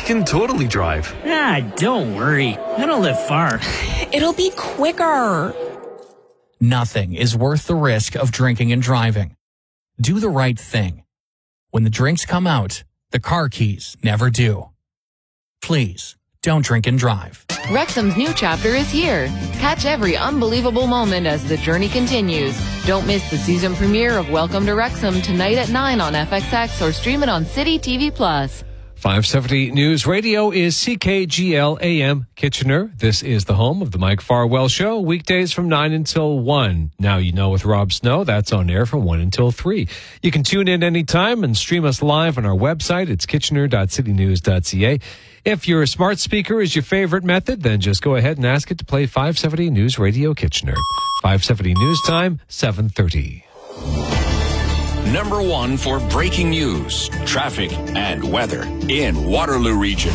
can totally drive. Don't worry. I don't live far. It'll be quicker. Nothing is worth the risk of drinking and driving. Do the right thing. When the drinks come out, the car keys never do. Please, don't drink and drive. Wrexham's new chapter is here. Catch every unbelievable moment as the journey continues. Don't miss the season premiere of Welcome to Wrexham tonight at 9 on FXX or stream it on City TV+. 570 News Radio is CKGL AM Kitchener. This is the home of the Mike Farwell Show, weekdays from 9 until 1. Now you know with Rob Snow, that's on air from 1 until 3. You can tune in anytime and stream us live on our website. It's kitchener.citynews.ca. If your smart speaker is your favorite method, then just go ahead and ask it to play 570 News Radio Kitchener. 570 News Time, 7:30. Number one for breaking news, traffic, and weather in Waterloo Region.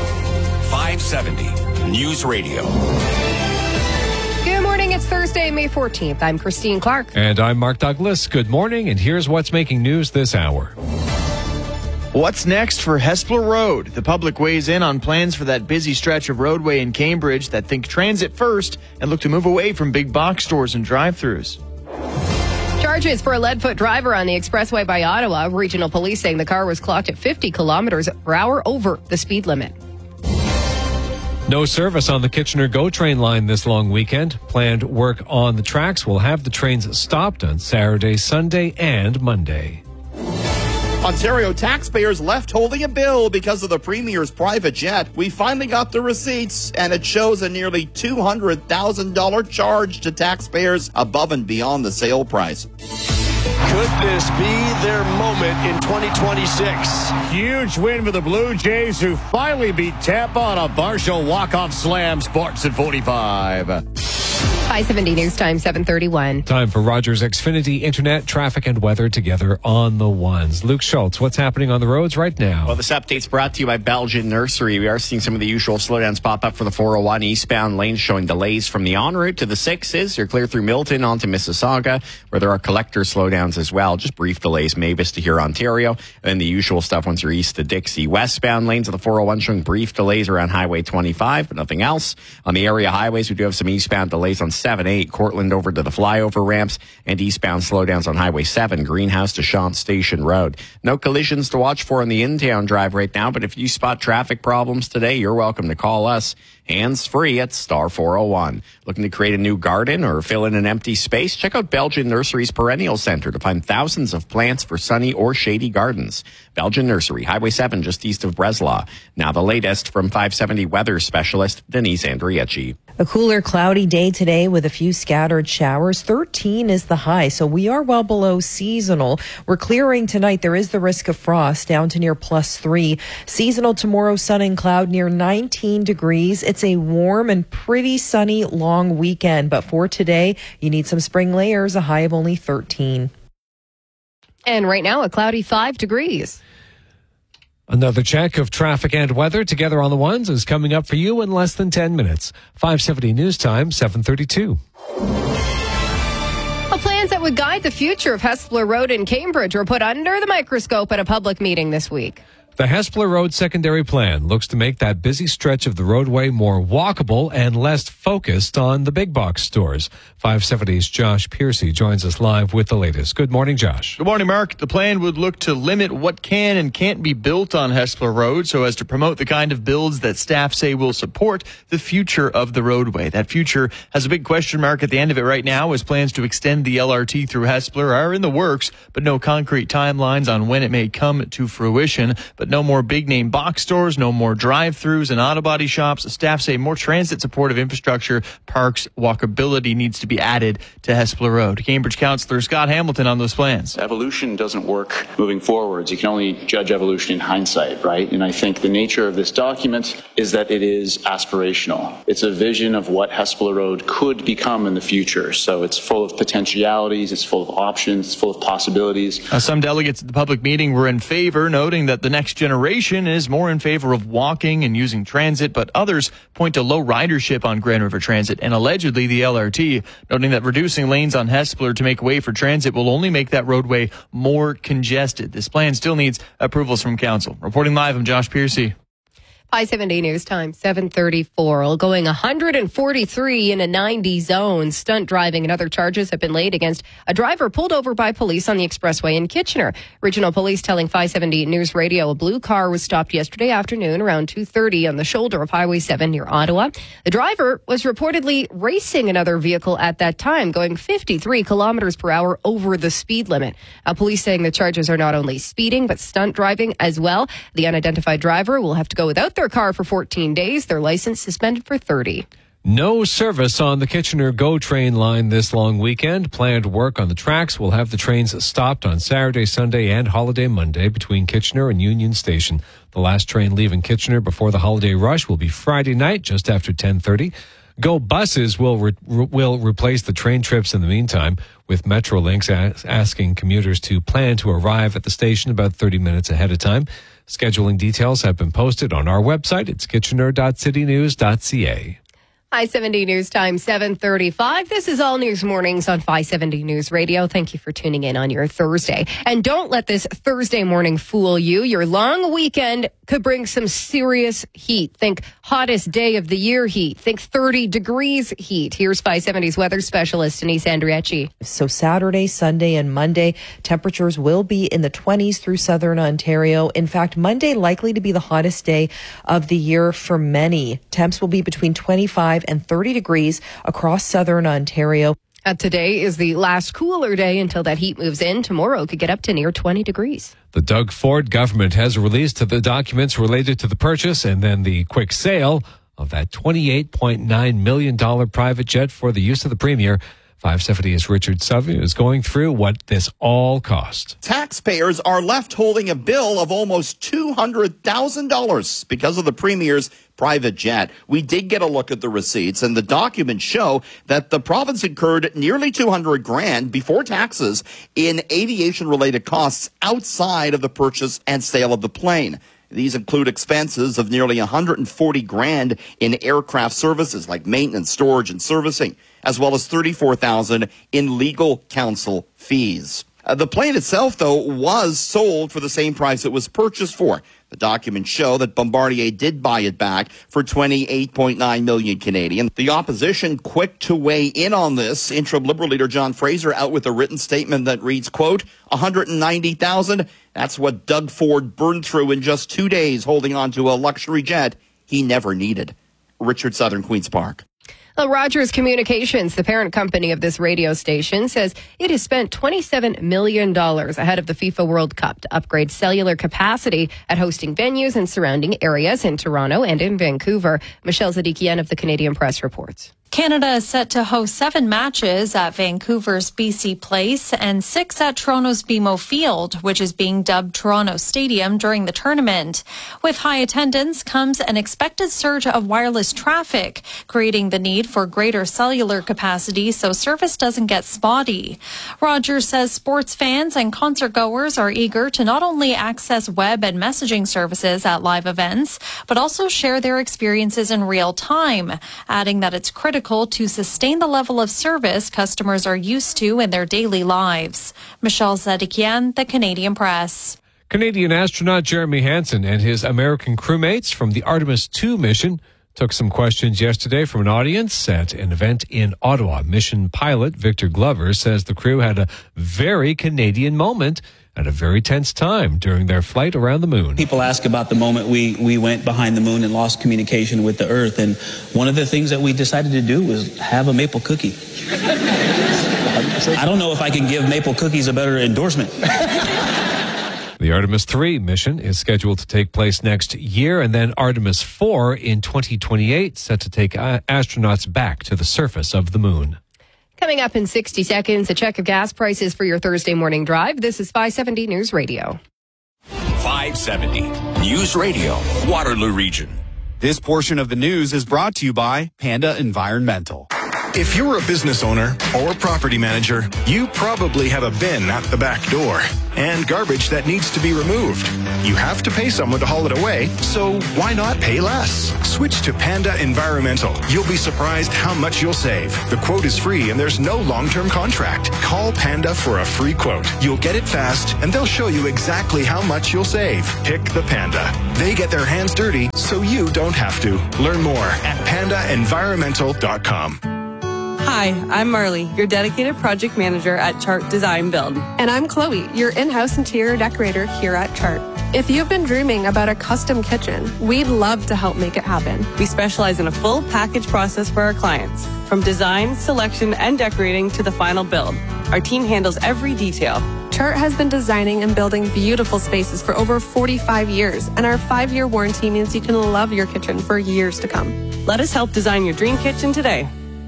570 News Radio. Good morning. It's Thursday, May 14th. I'm Christine Clark. And I'm Mark Douglas. Good morning, and here's what's making news this hour. What's next for Hespeler Road? The public weighs in on plans for that busy stretch of roadway in Cambridge that think transit first and look to move away from big box stores and drive-thrus. Charges for a lead-foot driver on the expressway by Ottawa. Regional police saying the car was clocked at 50 kilometers per hour over the speed limit. No service on the Kitchener GO train line this long weekend. Planned work on the tracks will have the trains stopped on Saturday, Sunday, and Monday. Ontario taxpayers left holding a bill because of the Premier's private jet. We finally got the receipts, and it shows a nearly $200,000 charge to taxpayers above and beyond the sale price. Could this be their moment in 2026? Huge win for the Blue Jays, who finally beat Tampa on a partial walk-off slam. Sports at 45. 570 News Time, 7:31. Time for Rogers Xfinity Internet, traffic, and weather together on the ones. Luke Schultz, what's happening on the roads right now? Well, this update's brought to you by Belgian Nursery. We are seeing some of the usual slowdowns pop up for the 401 eastbound lanes, showing delays from the en route to the 6s. You're clear through Milton onto Mississauga, where there are collector slowdowns as well. Just brief delays, Mavis to here, Ontario. And then the usual stuff once you're east to Dixie. Westbound lanes of the 401 showing brief delays around Highway 25, but nothing else. On the area highways, we do have some eastbound delays on 7-8, Cortland over to the flyover ramps, and eastbound slowdowns on Highway 7, Greenhouse to Champs Station Road. No collisions to watch for on the in-town drive right now, but if you spot traffic problems today, you're welcome to call us hands-free at star 401. Looking to create a new garden or fill in an empty space? Check out Belgian Nursery's Perennial Center to find thousands of plants for sunny or shady gardens. Belgian Nursery, Highway 7, just east of Breslau. Now the latest from 570 weather specialist Denise Andriecci. A cooler, cloudy day today with a few scattered showers. 13 is the high, so we are well below seasonal. We're clearing tonight. There is the risk of frost down to near +3. Seasonal tomorrow, sun and cloud near 19 degrees. It's a warm and pretty sunny long weekend, but for today, you need some spring layers, a high of only 13. And right now, a cloudy 5 degrees. Another check of traffic and weather together on the ones is coming up for you in less than 10 minutes. 570 News Time, 7:32. Well, plans that would guide the future of Hespeler Road in Cambridge were put under the microscope at a public meeting this week. The Hespeler Road secondary plan looks to make that busy stretch of the roadway more walkable and less focused on the big box stores. 570's Josh Piercy joins us live with the latest. Good morning, Josh. Good morning, Mark. The plan would look to limit what can and can't be built on Hespeler Road so as to promote the kind of builds that staff say will support the future of the roadway. That future has a big question mark at the end of it right now, as plans to extend the LRT through Hespeler are in the works, but no concrete timelines on when it may come to fruition. But no more big-name box stores, no more drive-thrus and auto body shops. Staff say more transit-supportive infrastructure, parks, walkability needs to be added to Hespeler Road. Cambridge Councillor Scott Hamilton on those plans. Evolution doesn't work moving forwards. You can only judge evolution in hindsight, right? And I think the nature of this document is that it is aspirational. It's a vision of what Hespeler Road could become in the future. So it's full of potentialities, it's full of options, it's full of possibilities. Some delegates at the public meeting were in favor, noting that the next generation is more in favor of walking and using transit, but others point to low ridership on Grand River Transit and allegedly the LRT, noting that reducing lanes on Hespeler to make way for transit will only make that roadway more congested. This plan still needs approvals from council. Reporting live, I'm Josh Piercy. I-70 News Time, 7:34. Going 143 in a 90 zone. Stunt driving and other charges have been laid against a driver pulled over by police on the expressway in Kitchener. Regional police telling 570 News Radio a blue car was stopped yesterday afternoon around 2:30 on the shoulder of Highway 7 near Ottawa. The driver was reportedly racing another vehicle at that time, going 53 kilometers per hour over the speed limit. Police saying the charges are not only speeding, but stunt driving as well. The unidentified driver will have to go without their car for 14 days, their license suspended for 30. No service on the Kitchener GO train line this long weekend. Planned work on the tracks will have the trains stopped on Saturday, Sunday, and holiday Monday between Kitchener and Union Station. The last train leaving Kitchener before the holiday rush will be Friday night, just after 10:30. GO buses will replace the train trips in the meantime, with Metrolinx asking commuters to plan to arrive at the station about 30 minutes ahead of time. Scheduling details have been posted on our website. It's kitchener.citynews.ca. I-70 News Time, 7:35. This is All News Mornings on 570 News Radio. Thank you for tuning in on your Thursday. And don't let this Thursday morning fool you. Your long weekend could bring some serious heat. Think hottest day of the year heat. Think 30 degrees heat. Here's 570's weather specialist, Denise Andriecci. So Saturday, Sunday, and Monday, temperatures will be in the 20s through southern Ontario. In fact, Monday likely to be the hottest day of the year for many. Temps will be between 25 and 30 degrees across southern Ontario. Today is the last cooler day until that heat moves in. Tomorrow could get up to near 20 degrees. The Doug Ford government has released the documents related to the purchase and then the quick sale of that $28.9 million private jet for the use of the Premier. 570's Richard Southern is going through what this all cost. Taxpayers are left holding a bill of almost $200,000 because of the Premier's private jet. We did get a look at the receipts, and the documents show that the province incurred nearly $200,000 before taxes in aviation-related costs outside of the purchase and sale of the plane. These include expenses of nearly $140,000 in aircraft services like maintenance, storage, and servicing, as well as $34,000 in legal counsel fees. The plane itself, though, was sold for the same price it was purchased for. The documents show that Bombardier did buy it back for $28.9 million Canadian. The opposition quick to weigh in on this. Interim Liberal leader John Fraser out with a written statement that reads, quote, $190,000. That's what Doug Ford burned through in just 2 days holding on to a luxury jet he never needed. Richard Southern, Queen's Park. Rogers Communications, the parent company of this radio station, says it has spent $27 million ahead of the FIFA World Cup to upgrade cellular capacity at hosting venues and surrounding areas in Toronto and in Vancouver. Michelle Zadikian of the Canadian Press reports. Canada is set to host 7 matches at Vancouver's BC Place and 6 at Toronto's BMO Field, which is being dubbed Toronto Stadium during the tournament. With high attendance comes an expected surge of wireless traffic, creating the need for greater cellular capacity so service doesn't get spotty. Rogers says sports fans and concert goers are eager to not only access web and messaging services at live events, but also share their experiences in real time, adding that it's critical to sustain the level of service customers are used to in their daily lives. Michelle Zadikian, the Canadian Press. Canadian astronaut Jeremy Hansen and his American crewmates from the Artemis II mission took some questions yesterday from an audience at an event in Ottawa. Mission pilot Victor Glover says the crew had a very Canadian moment at a very tense time during their flight around the moon. People ask about the moment we went behind the moon and lost communication with the Earth, and one of the things that we decided to do was have a maple cookie. I don't know if I can give maple cookies a better endorsement. The Artemis III mission is scheduled to take place next year, and then Artemis IV in 2028, set to take astronauts back to the surface of the moon. Coming up in 60 seconds, a check of gas prices for your Thursday morning drive. This is 570 News Radio. 570 News Radio, Waterloo Region. This portion of the news is brought to you by Panda Environmental. If you're a business owner or property manager, you probably have a bin at the back door and garbage that needs to be removed. You have to pay someone to haul it away, so why not pay less? Switch to Panda Environmental. You'll be surprised how much you'll save. The quote is free and there's no long-term contract. Call Panda for a free quote. You'll get it fast and they'll show you exactly how much you'll save. Pick the Panda. They get their hands dirty so you don't have to. Learn more at pandaenvironmental.com. Hi, I'm Marley, your dedicated project manager at Chart Design Build. And I'm Chloe, your in-house interior decorator here at Chart. If you've been dreaming about a custom kitchen, we'd love to help make it happen. We specialize in a full package process for our clients, from design, selection, and decorating to the final build. Our team handles every detail. Chart has been designing and building beautiful spaces for over 45 years, and our 5-year warranty means you can love your kitchen for years to come. Let us help design your dream kitchen today.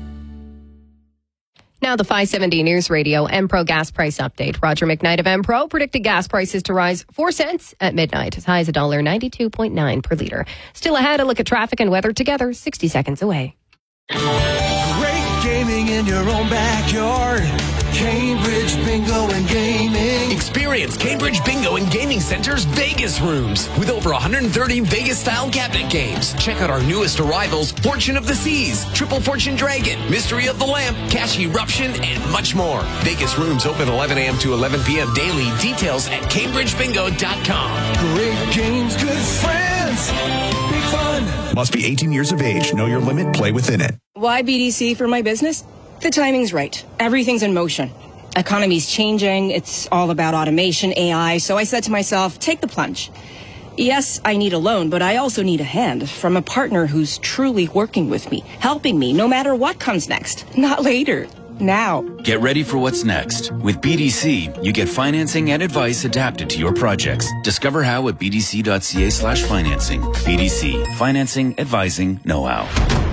Now the 570 News Radio Empro gas price update. Roger McKnight of Empro predicted gas prices to rise 4 cents at midnight, as high as $1.92.9 per liter. Still ahead, a look at traffic and weather together 60 seconds away. Great gaming in your own backyard. Cambridge Bingo and Gaming. Experience Cambridge Bingo and Gaming Center's Vegas rooms with over 130 Vegas-style cabinet games. Check out our newest arrivals, Fortune of the Seas, Triple Fortune Dragon, Mystery of the Lamp, Cash Eruption, and much more. Vegas rooms open 11 a.m. to 11 p.m. daily. Details at CambridgeBingo.com. Great games, good friends, big fun. Must be 18 years of age. Know your limit. Play within it. Why BDC for my business? The timing's right. Everything's in motion. Economy's changing. It's all about automation, AI. So I said to myself, take the plunge. Yes, I need a loan, but I also need a hand from a partner who's truly working with me, helping me no matter what comes next. Not later. Now. Get ready for what's next. With BDC, you get financing and advice adapted to your projects. Discover how at bdc.ca/financing. BDC. Financing, advising, know-how.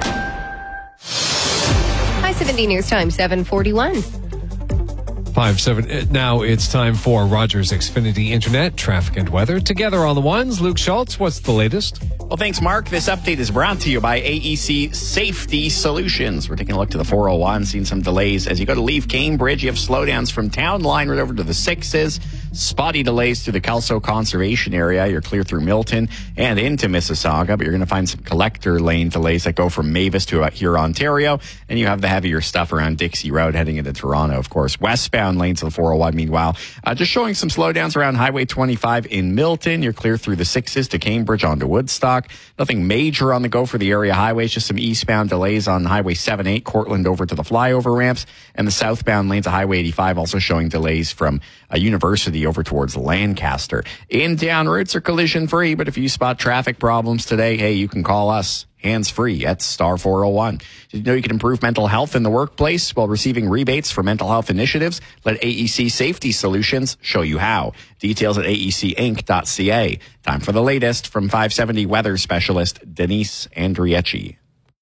570 News Time, 7:41. 5-7. Now it's time for Rogers Xfinity Internet, traffic and weather. Together on the ones, Luke Schultz, what's the latest? Well, thanks, Mark. This update is brought to you by AEC Safety Solutions. We're taking a look to the 401, seeing some delays. As you go to leave Cambridge, you have slowdowns from Town Line right over to the 6s. Spotty delays through the Kelso Conservation Area. You're clear through Milton and into Mississauga, but you're going to find some collector lane delays that go from Mavis to here, Ontario. And you have the heavier stuff around Dixie Road heading into Toronto, of course. Westbound lanes of the 401, meanwhile, just showing some slowdowns around Highway 25 in Milton. You're clear through the 6s to Cambridge onto Woodstock. Nothing major on the go for the area highways, just some eastbound delays on Highway 78, Cortland over to the flyover ramps, and the southbound lanes of Highway 85 also showing delays from University over towards Lancaster. In-town routes are collision-free, but if you spot traffic problems today, hey, you can call us hands-free at star 401. Did you know you can improve mental health in the workplace while receiving rebates for mental health initiatives? Let AEC Safety Solutions show you how. Details at aecinc.ca. Time for the latest from 570 weather specialist Denise Andriecci.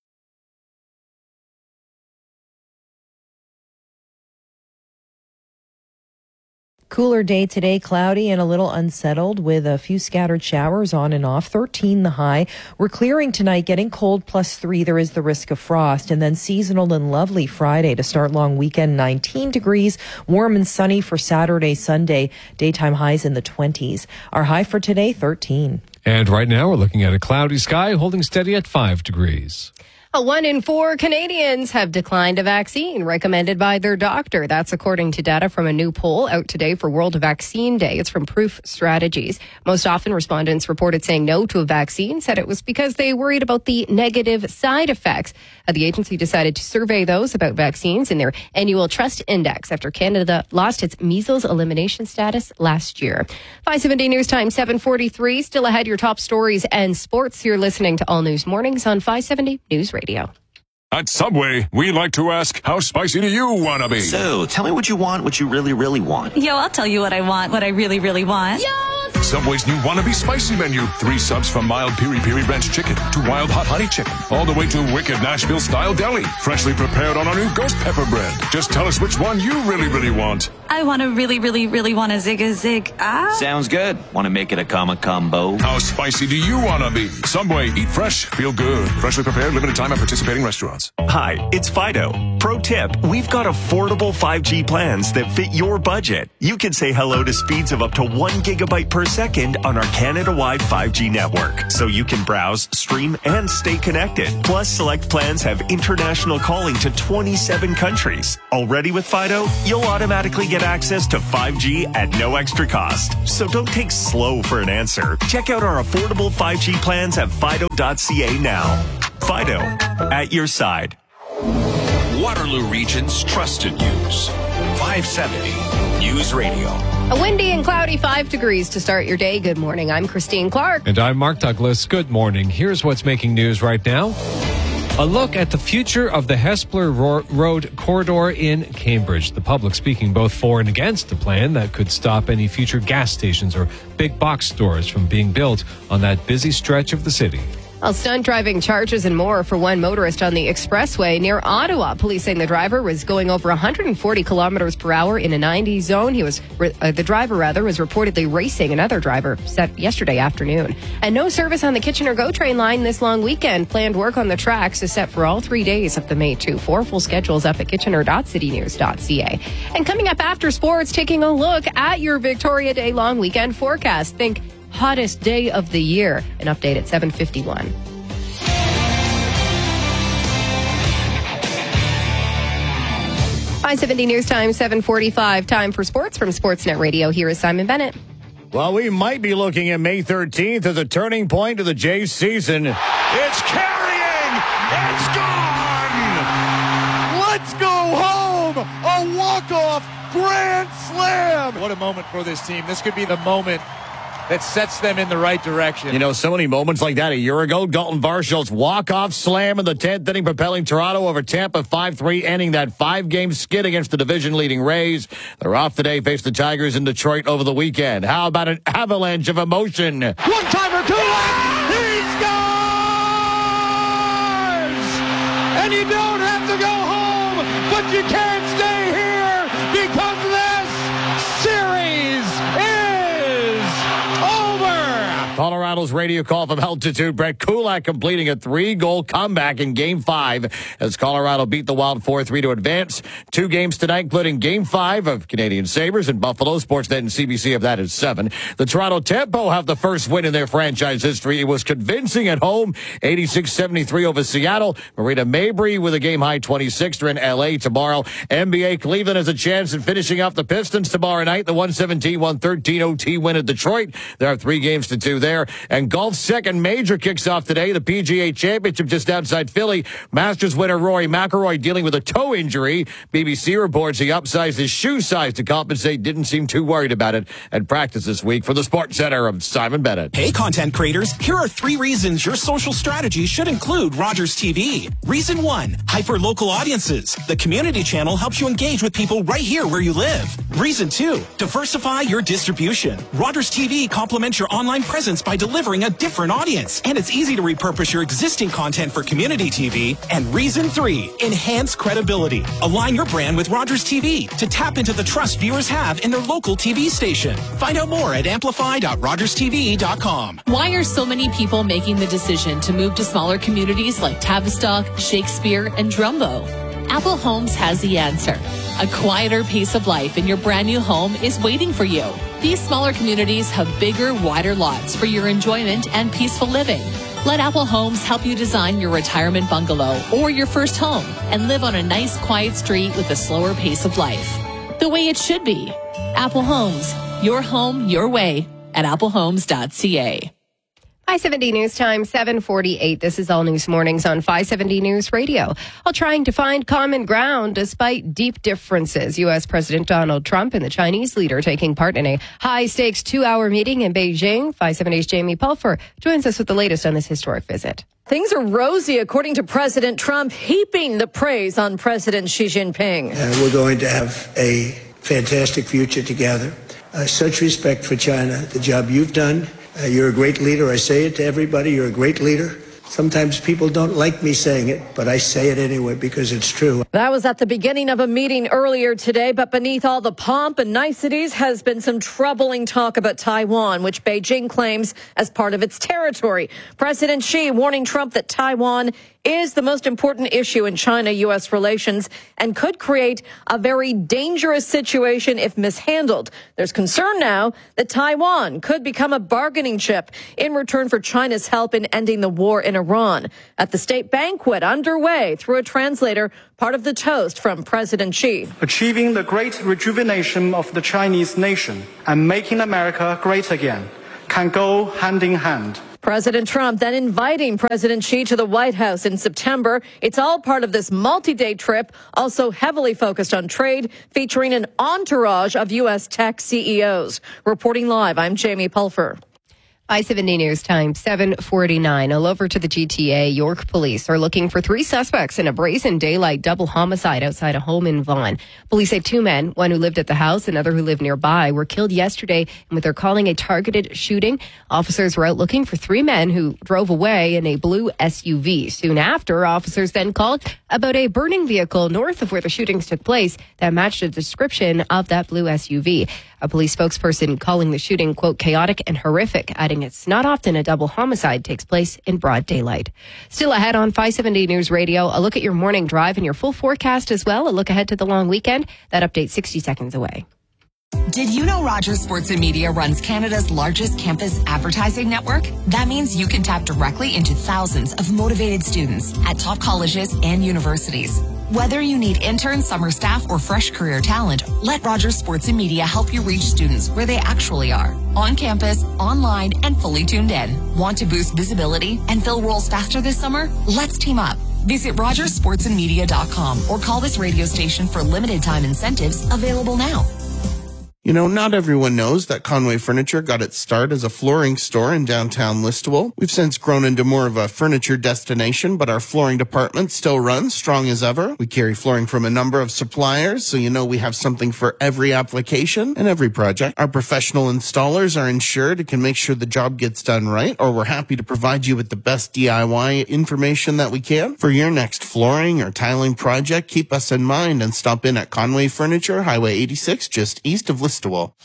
Cooler day today, cloudy and a little unsettled with a few scattered showers on and off. 13 the high. We're clearing tonight, getting cold +3. There is the risk of frost. And then seasonal and lovely Friday to start long weekend, 19 degrees. Warm and sunny for Saturday, Sunday. Daytime highs in the 20s. Our high for today, 13. And right now we're looking at a cloudy sky holding steady at 5 degrees. 1 in 4 Canadians have declined a vaccine recommended by their doctor. That's according to data from a new poll out today for World Vaccine Day. It's from Proof Strategies. Most often, respondents reported saying no to a vaccine, said it was because they worried about the negative side effects. The agency decided to survey those about vaccines in their annual Trust Index after Canada lost its measles elimination status last year. 570 News Time, 7:43. Still ahead, your top stories and sports. You're listening to All News Mornings on 570 News Radio. At Subway, we like to ask, how spicy do you want to be? So, tell me what you want, what you really, really want. Yo, I'll tell you what I want, what I really, really want. Yo! Subway's new Wannabe Spicy menu. 3 subs from mild piri-piri ranch chicken to wild hot honey chicken. All the way to wicked Nashville-style deli. Freshly prepared on our new ghost pepper bread. Just tell us which one you really, really want. I want to really want to zig a zig. Sounds good. Want to make it a combo? How spicy do you want to be? Subway, eat fresh, feel good. Freshly prepared, limited time at participating restaurants. Hi, it's Fido. Pro tip, we've got affordable 5G plans that fit your budget. You can say hello to speeds of up to 1 gigabyte per second on our Canada-wide 5G network, so you can browse, stream, and stay connected. Plus, select plans have international calling to 27 countries. Already with Fido, you'll automatically get access to 5G at no extra cost. So don't take slow for an answer. Check out our affordable 5G plans at fido.ca now. Fido, at your side. Waterloo Region's trusted news. 570 News Radio. A windy and cloudy 5 degrees to start your day. Good morning. I'm Christine Clark. And I'm Mark Douglas. Good morning. Here's what's making news right now. A look at the future of the Hespeler Road corridor in Cambridge. The public speaking both for and against the plan that could stop any future gas stations or big box stores from being built on that busy stretch of the city. Well, stunt driving charges and more for one motorist on the expressway near Ottawa. Police saying the driver was going over 140 kilometers per hour in a 90 zone. The driver was reportedly racing another driver yesterday afternoon. And no service on the Kitchener GO train line this long weekend. Planned work on the tracks is set for all 3 days of the May 2-4. Full schedules up at kitchener.citynews.ca. And coming up after sports, taking a look at your Victoria Day long weekend forecast. Think hottest day of the year. An update at 7:51. I-70 News Time, 7:45. Time for sports from Sportsnet Radio. Here is Simon Bennett. Well, we might be looking at May 13th as a turning point of the Jays season. It's carrying! It's gone! Let's go home! A walk-off grand slam! What a moment for this team. This could be the moment that sets them in the right direction. You know, so many moments like that a year ago. Dalton Varshall's walk-off slam in the 10th inning, propelling Toronto over Tampa 5-3, ending that 5-game skid against the division-leading Rays. They're off today, face the Tigers in Detroit over the weekend. How about an avalanche of emotion? One-timer, two-line! He scores! And you don't have to go home, but you can't stay here because this series is over. Colorado's radio call from altitude. Brett Kulak completing a 3-goal comeback in Game 5 as Colorado beat the Wild 4-3 to advance. 2 games tonight, including Game 5 of Canadian Sabres and Buffalo. Sportsnet and CBC of that is 7. The Toronto Tempo have the first win in their franchise history. It was convincing at home, 86-73 over Seattle. Marina Mabry with a game-high 26. They're in L.A. tomorrow. NBA Cleveland has a chance in finishing off the Pistons tomorrow night. The 117-113 OT win at Detroit. There are 3 games to 2 there. And golf's second major kicks off today. The PGA Championship just outside Philly. Masters winner Rory McIlroy dealing with a toe injury. BBC reports he upsized his shoe size to compensate. Didn't seem too worried about it at practice this week. For the Sports Center, of Simon Bennett. Hey, content creators. Here are 3 reasons your social strategy should include Rogers TV. Reason 1, hyper-local audiences. The community channel helps you engage with people right here where you live. Reason 2, diversify your distribution. Rogers TV complements your online presence by delivering a different audience. And it's easy to repurpose your existing content for community TV. And reason 3, enhance credibility. Align your brand with Rogers TV to tap into the trust viewers have in their local TV station. Find out more at amplify.rogerstv.com. Why are so many people making the decision to move to smaller communities like Tavistock, Shakespeare, and Drumbo? Apple Homes has the answer. A quieter pace of life in your brand new home is waiting for you. These smaller communities have bigger, wider lots for your enjoyment and peaceful living. Let Apple Homes help you design your retirement bungalow or your first home and live on a nice, quiet street with a slower pace of life. The way it should be. Apple Homes. Your home, your way at applehomes.ca. 570 News Time, 7:48. This is All News Mornings on 570 News Radio. While trying to find common ground despite deep differences, U.S. President Donald Trump and the Chinese leader taking part in a high-stakes 2-hour meeting in Beijing. 570's Jamie Pulfer joins us with the latest on this historic visit. Things are rosy, according to President Trump, heaping the praise on President Xi Jinping. We're going to have a fantastic future together. Such respect for China, the job you've done. You're a great leader. I say it to everybody. You're a great leader. Sometimes people don't like me saying it, but I say it anyway because it's true. That was at the beginning of a meeting earlier today, but beneath all the pomp and niceties has been some troubling talk about Taiwan, which Beijing claims as part of its territory. President Xi warning Trump that Taiwan is the most important issue in China-U.S. relations and could create a very dangerous situation if mishandled. There's concern now that Taiwan could become a bargaining chip in return for China's help in ending the war in Iran. At the state banquet underway through a translator, part of the toast from President Xi. Achieving the great rejuvenation of the Chinese nation and making America great again can go hand in hand. President Trump then inviting President Xi to the White House in September. It's all part of this multi-day trip, also heavily focused on trade, featuring an entourage of U.S. tech CEOs. Reporting live, I'm Jamie Pulfer. I-70 News Time, 7:49. All over to the GTA. York police are looking for 3 suspects in a brazen daylight double homicide outside a home in Vaughan. Police say 2 men, one who lived at the house, another who lived nearby, were killed yesterday in what they're calling a targeted shooting. Officers were out looking for 3 men who drove away in a blue SUV. Soon after, officers then called about a burning vehicle north of where the shootings took place that matched the description of that blue SUV. A police spokesperson calling the shooting, quote, chaotic and horrific, adding it's not often a double homicide takes place in broad daylight. Still ahead on 570 News Radio, a look at your morning drive and your full forecast as well. A look ahead to the long weekend. That update 60 seconds away. Did you know Rogers Sports and Media runs Canada's largest campus advertising network? That means you can tap directly into thousands of motivated students at top colleges and universities. Whether you need interns, summer staff, or fresh career talent, let Rogers Sports and Media help you reach students where they actually are. On campus, online, and fully tuned in. Want to boost visibility and fill roles faster this summer? Let's team up. Visit RogersSportsandMedia.com or call this radio station for limited time incentives available now. You know, not everyone knows that Conway Furniture got its start as a flooring store in downtown Listowel. We've since grown into more of a furniture destination, but our flooring department still runs strong as ever. We carry flooring from a number of suppliers, so you know we have something for every application and every project. Our professional installers are insured and can make sure the job gets done right, or we're happy to provide you with the best DIY information that we can. For your next flooring or tiling project, keep us in mind and stop in at Conway Furniture, Highway 86, just east of Listowel.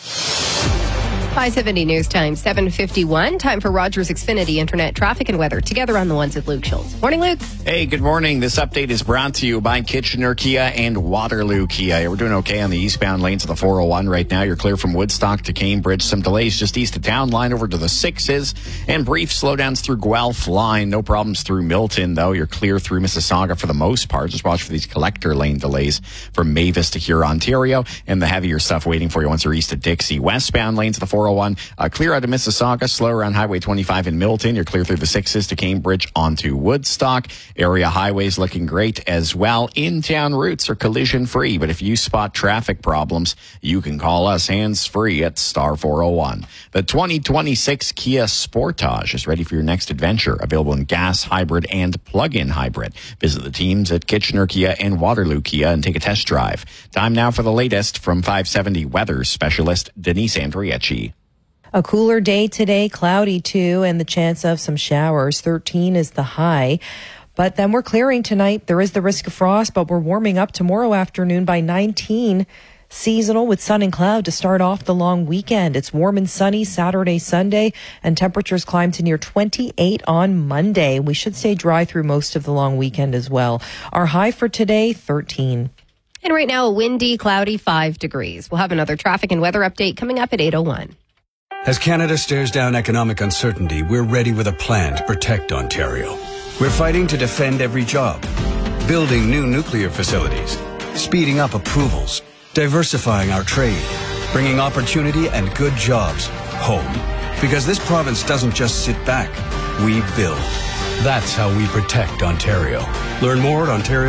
570 News Time, 7:51. Time for Rogers Xfinity Internet traffic and weather. Together on the ones with Luke Schultz. Morning, Luke. Hey, good morning. This update is brought to you by Kitchener Kia and Waterloo Kia. We're doing okay on the eastbound lanes of the 401 right now. You're clear from Woodstock to Cambridge. Some delays just east of town line over to the 6s and brief slowdowns through Guelph line. No problems through Milton, though. You're clear through Mississauga for the most part. Just watch for these collector lane delays from Mavis to Huron, Ontario, and the heavier stuff waiting for you once you're east of Dixie. Westbound lanes of the 401, clear out of Mississauga, slow around Highway 25 in Milton. You're clear through the 6s to Cambridge onto Woodstock. Area highways looking great as well. In-town routes are collision-free, but if you spot traffic problems, you can call us hands-free at star 401. The 2026 Kia Sportage is ready for your next adventure. Available in gas, hybrid, and plug-in hybrid. Visit the teams at Kitchener Kia and Waterloo Kia and take a test drive. Time now for the latest from 570 weather specialist Denise Andrieci. A cooler day today, cloudy too, and the chance of some showers. 13 is the high. But then we're clearing tonight. There is the risk of frost, but we're warming up tomorrow afternoon by 19. Seasonal with sun and cloud to start off the long weekend. It's warm and sunny Saturday, Sunday, and temperatures climb to near 28 on Monday. We should stay dry through most of the long weekend as well. Our high for today, 13. And right now, a windy, cloudy 5 degrees. We'll have another traffic and weather update coming up at 8:01. As Canada stares down economic uncertainty, we're ready with a plan to protect Ontario. We're fighting to defend every job, building new nuclear facilities, speeding up approvals, diversifying our trade, bringing opportunity and good jobs home. Because this province doesn't just sit back, we build. That's how we protect Ontario. Learn more at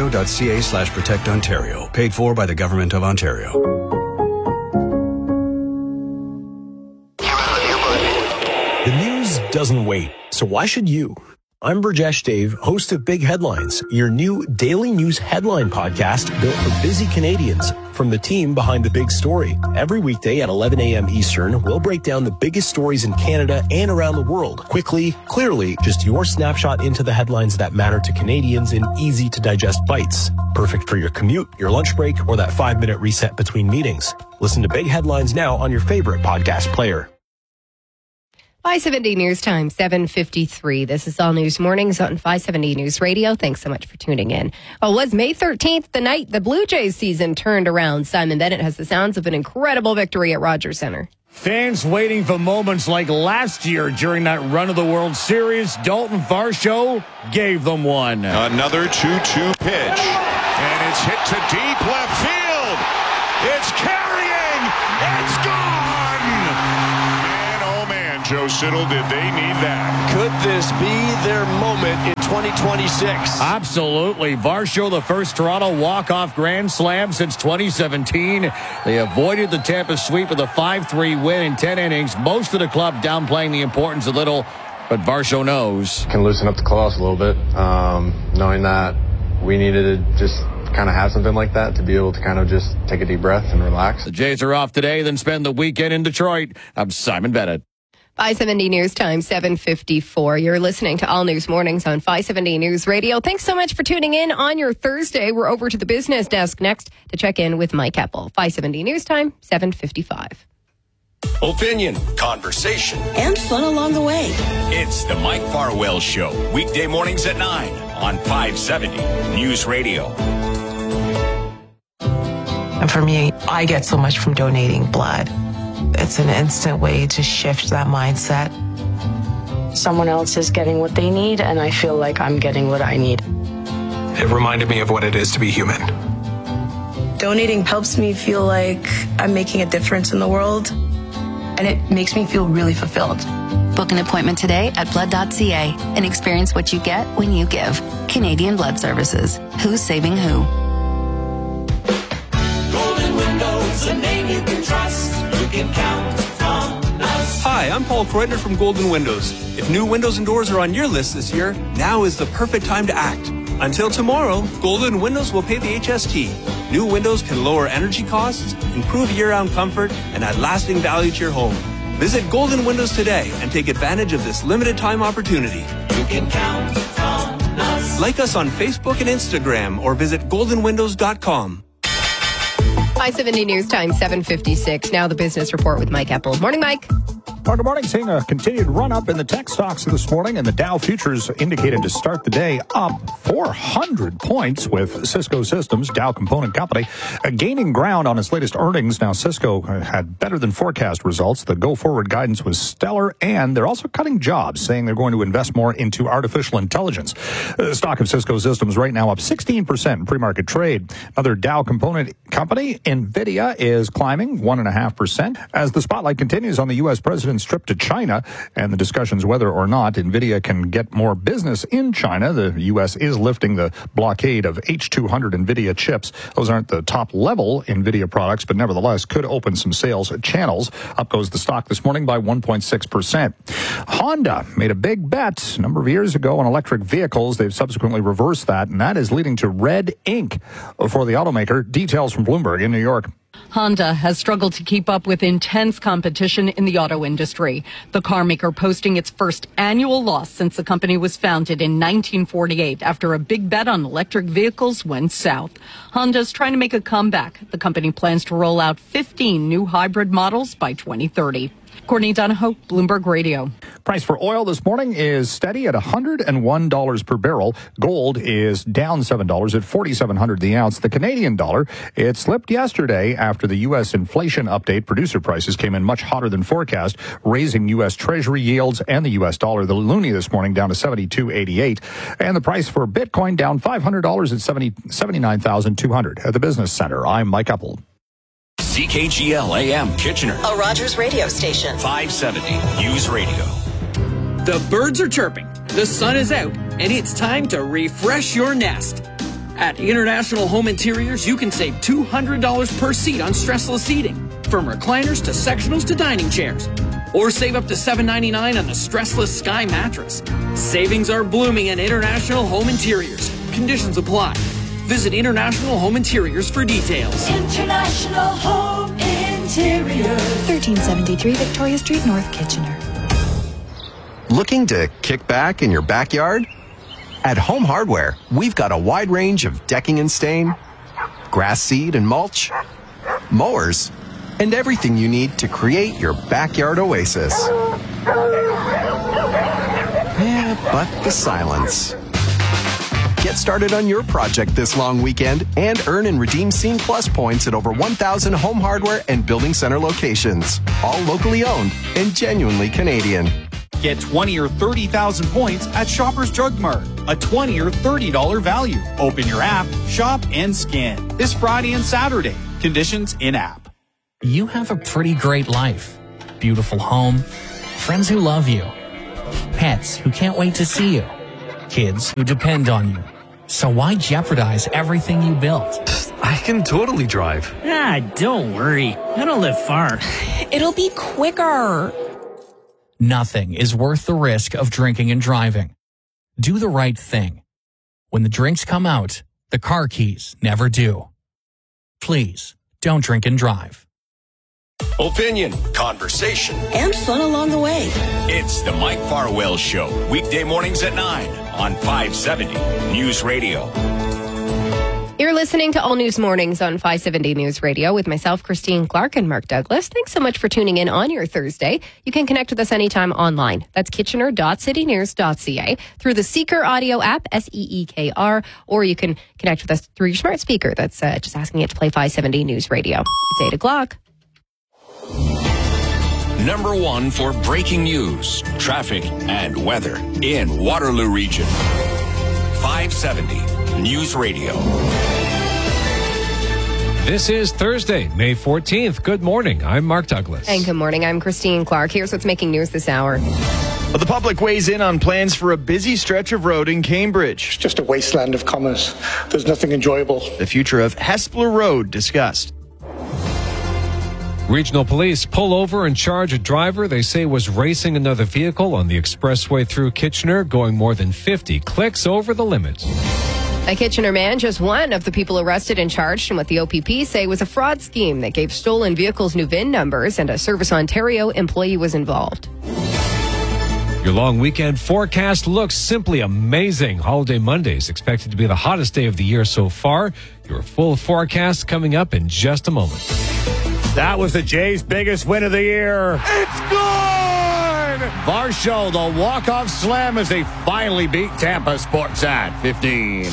ontario.ca/protectontario. Paid for by the Government of Ontario. The news doesn't wait, so why should you? I'm Burjesh Dave, host of Big Headlines, your new daily news headline podcast built for busy Canadians from the team behind the big story. Every weekday at 11 a.m. Eastern, we'll break down the biggest stories in Canada and around the world. Quickly, clearly, just your snapshot into the headlines that matter to Canadians in easy-to-digest bites. Perfect for your commute, your lunch break, or that 5-minute reset between meetings. Listen to Big Headlines now on your favorite podcast player. 570 News Time, 7:53. This is All News Mornings on 570 News Radio. Thanks so much for tuning in. Well, it was May 13th, the night the Blue Jays season turned around. Simon Bennett has the sounds of an incredible victory at Rogers Centre. Fans waiting for moments like last year during that run of the World Series. Dalton Varsho gave them one. Another 2-2 pitch, and it's hit to deep left field. It's carrying. It's gone. Joe Siddle, did they need that? Could this be their moment in 2026? Absolutely. Varsho, the first Toronto walk-off grand slam since 2017. They avoided the Tampa sweep with a 5-3 win in 10 innings. Most of the club downplaying the importance a little, but Varsho knows. Can loosen up the clubhouse a little bit, knowing that we needed to just kind of have something like that to be able to kind of just take a deep breath and relax. The Jays are off today, then spend the weekend in Detroit. I'm Simon Bennett. 570 News Time, 7:54. You're listening to All News Mornings on 570 News Radio. Thanks so much for tuning in on your Thursday. We're over to the business desk next to check in with Mike Eppel. 570 News Time, 7:55. Opinion, conversation, and fun along the way. It's the Mike Farwell Show, weekday mornings at 9 on 570 News Radio. And for me, I get so much from donating blood. It's an instant way to shift that mindset. Someone else is getting what they need, and I feel like I'm getting what I need. It reminded me of what it is to be human. Donating helps me feel like I'm making a difference in the world, and it makes me feel really fulfilled. Book an appointment today at blood.ca and experience what you get when you give. Canadian Blood Services. Who's saving who? Golden Windows, a name you can trust. You can count on us. Hi, I'm Paul Kreutner from Golden Windows. If new windows and doors are on your list this year, now is the perfect time to act. Until tomorrow, Golden Windows will pay the HST. New windows can lower energy costs, improve year-round comfort, and add lasting value to your home. Visit Golden Windows today and take advantage of this limited-time opportunity. You can count on us. Like us on Facebook and Instagram or visit goldenwindows.com. 570 News Time, 7:56. Now the business report with Mike Eppel. Morning, Mike. Well, good morning. Seeing a continued run-up in the tech stocks this morning, and the Dow futures indicated to start the day up 400 points with Cisco Systems, Dow Component Company, gaining ground on its latest earnings. Now, Cisco had better than forecast results. The go-forward guidance was stellar, and they're also cutting jobs, saying they're going to invest more into artificial intelligence. The stock of Cisco Systems right now up 16% in pre-market trade. Another Dow Component Company, NVIDIA, is climbing 1.5% as the spotlight continues on the U.S. president's trip to China and the discussions whether or not NVIDIA can get more business in China. The U.S. is lifting the blockade of H200 NVIDIA chips. Those aren't the top-level NVIDIA products, but nevertheless could open some sales channels. Up goes the stock this morning by 1.6%. Honda made a big bet a number of years ago on electric vehicles. They've subsequently reversed that, and that is leading to red ink for the automaker. Details from Bloomberg in New York. Honda has struggled to keep up with intense competition in the auto industry. The car maker posting its first annual loss since the company was founded in 1948 after a big bet on electric vehicles went south. Honda's trying to make a comeback. The company plans to roll out 15 new hybrid models by 2030. Courtney Donahoe, Bloomberg Radio. Price for oil this morning is steady at $101 per barrel. Gold is down $7 at $4,700 the ounce. The Canadian dollar, it slipped yesterday after the U.S. inflation update. Producer prices came in much hotter than forecast, raising U.S. Treasury yields and the U.S. dollar. The loonie this morning down to 72.88. And the price for Bitcoin down $500 at 79,200. At the Business Center, I'm Mike Eppel. CKGL AM Kitchener. A Rogers radio station. 570 News Radio. The birds are chirping, the sun is out, and it's time to refresh your nest. At International Home Interiors, you can save $200 per seat on stressless seating, from recliners to sectionals to dining chairs. Or save up to $7.99 on the Stressless Sky mattress. Savings are blooming at International Home Interiors. Conditions apply. Visit International Home Interiors for details. International Home Interiors. 1373 Victoria Street, North Kitchener. Looking to kick back in your backyard? At Home Hardware, we've got a wide range of decking and stain, grass seed and mulch, mowers, and everything you need to create your backyard oasis. Yeah, but the silence. Get started on your project this long weekend and earn and redeem Scene Plus points at over 1,000 Home Hardware and Building Center locations. All locally owned and genuinely Canadian. Get 20 or 30,000 points at Shoppers Drug Mart. A $20 or $30 value. Open your app, shop, and scan. This Friday and Saturday. Conditions in-app. You have a pretty great life. Beautiful home. Friends who love you. Pets who can't wait to see you. Kids who depend on you. So why jeopardize everything you built? I can totally drive. Don't worry. I don't live far. It'll be quicker. Nothing is worth the risk of drinking and driving. Do the right thing. When the drinks come out, the car keys never do. Please, don't drink and drive. Opinion, conversation, And fun along the way. It's the Mike Farwell Show. Weekday mornings at 9 on 570 News Radio. You're listening to All News Mornings on 570 News Radio with myself, Christine Clark, and Mark Douglas. Thanks so much for tuning in on your Thursday. You can connect with us anytime online. That's kitchener.citynews.ca through the Seeker audio app, SEEKR, or you can connect with us through your smart speaker. That's just asking it to play 570 News Radio. It's 8 o'clock. Number one for breaking news, traffic, and weather in Waterloo Region. 570 News Radio. This is Thursday, May 14th. Good morning. I'm Mark Douglas. And good morning. I'm Christine Clark. Here's what's making news this hour. Well, the public weighs in on plans for a busy stretch of road in Cambridge. It's just a wasteland of commerce. There's nothing enjoyable. The future of Hespeler Road discussed. Regional police pull over and charge a driver they say was racing another vehicle on the expressway through Kitchener, going more than 50 clicks over the limit. A Kitchener man, just one of the people arrested and charged in what the OPP say was a fraud scheme that gave stolen vehicles new VIN numbers, and a Service Ontario employee was involved. Your long weekend forecast looks simply amazing. Holiday Monday is expected to be the hottest day of the year so far. Your full forecast coming up in just a moment. That was the Jays' biggest win of the year. It's good! Varsho, the walk-off slam as they finally beat Tampa Sportsat 15.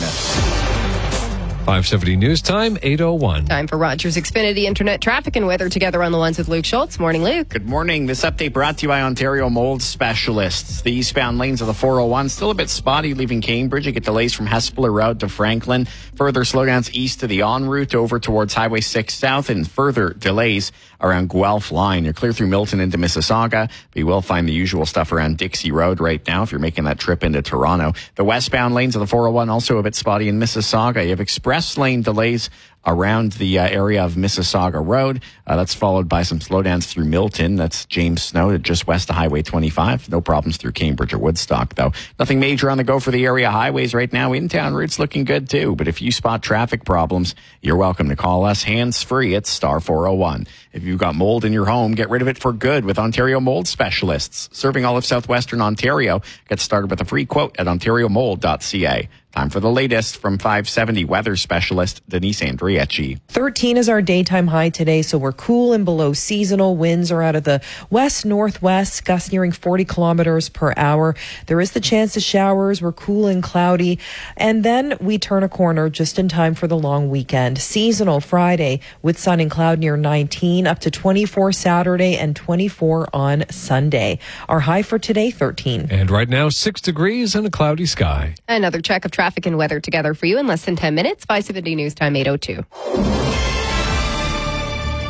570 News Time, 8:01. Time for Rogers Xfinity Internet traffic and weather together on the ones with Luke Schultz. Morning, Luke. Good morning. This update brought to you by Ontario Mold Specialists. The eastbound lanes of the 401 still a bit spotty leaving Cambridge. You get delays from Hespeler Road to Franklin. Further slowdowns east to the en route over towards Highway 6 South, and further delays around Guelph Line. You're clear through Milton into Mississauga, but you will find the usual stuff around Dixie Road right now if you're making that trip into Toronto. The westbound lanes of the 401 also a bit spotty in Mississauga. You have express lane delays around the area of Mississauga Road. That's followed by some slowdowns through Milton. That's James Snow just west of Highway 25. No problems through Cambridge or Woodstock, though. Nothing major on the go for the area highways right now. In-town routes looking good, too. But if you spot traffic problems, you're welcome to call us hands-free at star 401. If you've got mold in your home, get rid of it for good with Ontario Mold Specialists. Serving all of southwestern Ontario. Get started with a free quote at ontariomold.ca. Time for the latest from 570 weather specialist Denise Andriecci. 13 is our daytime high today, so we're cool and below seasonal. Winds are out of the west-northwest, gusts nearing 40 kilometers per hour. There is the chance of showers. We're cool and cloudy. And then we turn a corner just in time for the long weekend. Seasonal Friday with sun and cloud near 19, up to 24 Saturday and 24 on Sunday. Our high for today, 13. And right now, 6 degrees and a cloudy sky. Another check of traffic and weather together for you in less than 10 minutes. 570 News Time, 8:02.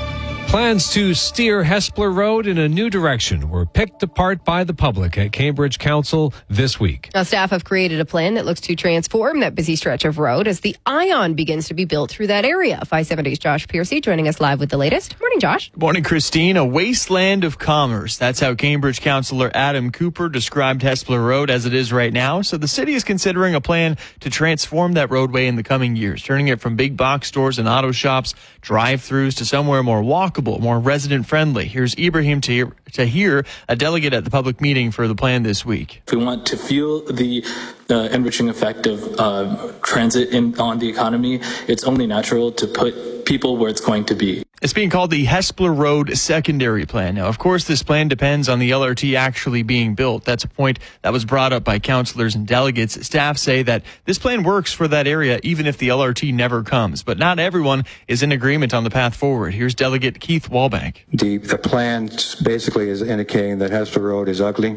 Plans to steer Hespeler Road in a new direction were picked apart by the public at Cambridge Council this week. Now, staff have created a plan that looks to transform that busy stretch of road as the Ion begins to be built through that area. 570's Josh Piercy joining us live with the latest. Morning, Josh. Good morning, Christine. A wasteland of commerce. That's how Cambridge Councillor Adam Cooper described Hespeler Road as it is right now. So the city is considering a plan to transform that roadway in the coming years, turning it from big box stores and auto shops, drive-thrus to somewhere more walkable, more resident-friendly. Here's Ibrahim Tahir, a delegate at the public meeting for the plan this week. If we want to feel the enriching effect of transit on the economy, it's only natural to put people where it's going to be. It's being called the Hespeler Road Secondary Plan. Now, of course, this plan depends on the LRT actually being built. That's a point that was brought up by councillors and delegates. Staff say that this plan works for that area even if the LRT never comes. But not everyone is in agreement on the path forward. Here's Delegate Keith Walbank. The plan basically is indicating that Hespeler Road is ugly.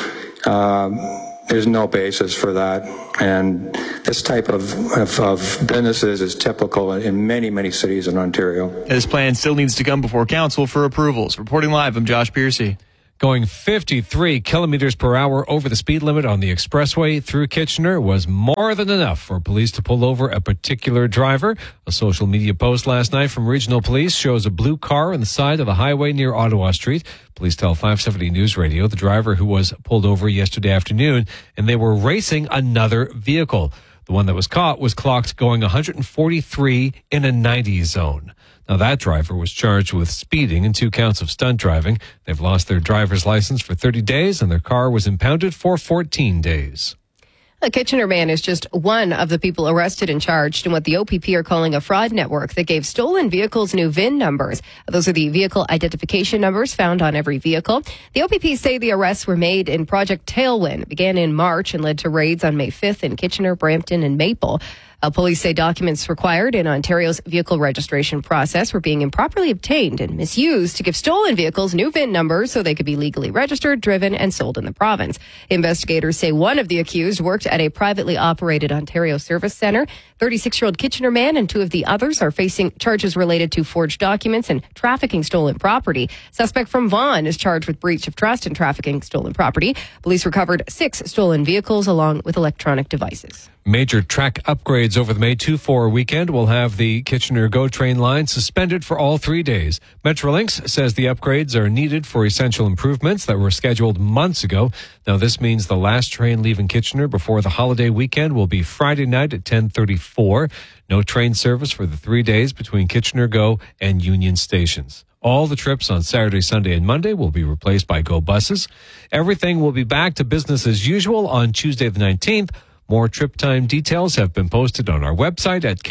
There's no basis for that. And this type of businesses is typical in many, many cities in Ontario. This plan still needs to come before council for approvals. Reporting live, I'm Josh Piercy. Going 53 kilometers per hour over the speed limit on the expressway through Kitchener was more than enough for police to pull over a particular driver. A social media post last night from regional police shows a blue car on the side of a highway near Ottawa Street. Police tell 570 News Radio the driver who was pulled over yesterday afternoon, and they were racing another vehicle. The one that was caught was clocked going 143 in a 90 zone. Now, that driver was charged with speeding and 2 counts of stunt driving. They've lost their driver's license for 30 days, and their car was impounded for 14 days. The Kitchener man is just one of the people arrested and charged in what the OPP are calling a fraud network that gave stolen vehicles new VIN numbers. Those are the vehicle identification numbers found on every vehicle. The OPP say the arrests were made in Project Tailwind. It began in March and led to raids on May 5th in Kitchener, Brampton, and Maple. Police say documents required in Ontario's vehicle registration process were being improperly obtained and misused to give stolen vehicles new VIN numbers so they could be legally registered, driven, and sold in the province. Investigators say one of the accused worked at a privately operated Ontario service centre. 36-year-old Kitchener man and 2 of the others are facing charges related to forged documents and trafficking stolen property. Suspect from Vaughan is charged with breach of trust and trafficking stolen property. Police recovered 6 stolen vehicles along with electronic devices. Major track upgrades over the May 2-4 weekend will have the Kitchener GO train line suspended for all 3 days. Metrolinx says the upgrades are needed for essential improvements that were scheduled months ago. Now, this means the last train leaving Kitchener before the holiday weekend will be Friday night at 10:34. No train service for the 3 days between Kitchener GO and Union stations. All the trips on Saturday, Sunday, and Monday will be replaced by GO buses. Everything will be back to business as usual on Tuesday the 19th. More trip time details have been posted on our website at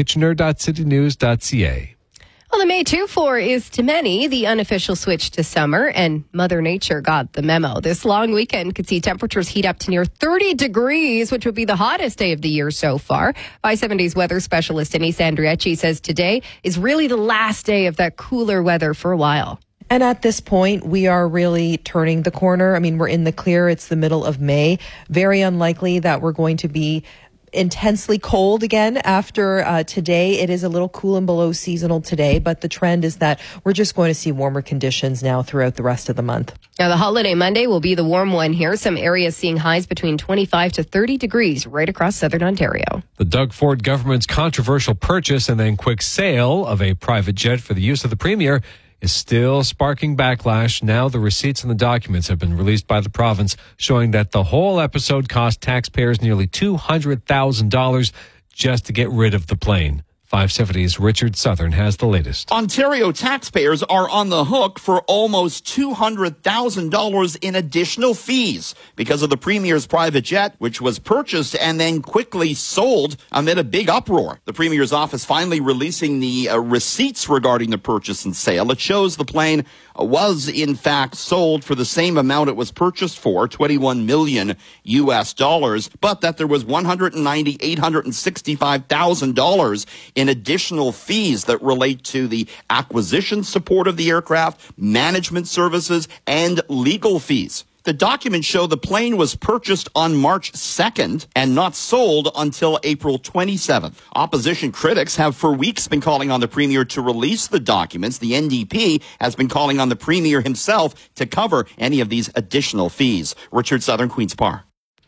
kitchener.citynews.ca. Well, the May 2-4 is to many the unofficial switch to summer, and Mother Nature got the memo. This long weekend could see temperatures heat up to near 30 degrees, which would be the hottest day of the year so far. 570's weather specialist Denise Andriecci says today is really the last day of that cooler weather for a while. And at this point, we are really turning the corner. I mean, we're in the clear. It's the middle of May. Very unlikely that we're going to be intensely cold again after today. It is a little cool and below seasonal today, but the trend is that we're just going to see warmer conditions now throughout the rest of the month. Now, the holiday Monday will be the warm one here. Some areas seeing highs between 25 to 30 degrees right across southern Ontario. The Doug Ford government's controversial purchase and then quick sale of a private jet for the use of the Premier is still sparking backlash. Now the receipts and the documents have been released by the province showing that the whole episode cost taxpayers nearly $200,000 just to get rid of the plane. 570's Richard Southern has the latest. Ontario taxpayers are on the hook for almost $200,000 in additional fees because of the Premier's private jet, which was purchased and then quickly sold amid a big uproar. The Premier's office finally releasing the receipts regarding the purchase and sale. It shows the plane was in fact sold for the same amount it was purchased for, $21 million, but that there was $865,000 in additional fees that relate to the acquisition support of the aircraft, management services, and legal fees. The documents show the plane was purchased on March 2nd and not sold until April 27th. Opposition critics have for weeks been calling on the Premier to release the documents. The NDP has been calling on the Premier himself to cover any of these additional fees. Richard Southern, Queen's Park.